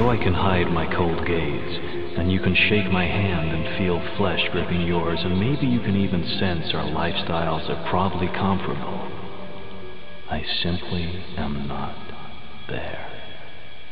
though I can hide my cold gaze, and you can shake my hand and feel flesh gripping yours, and maybe you can even sense our lifestyles are probably comparable, I simply am not there.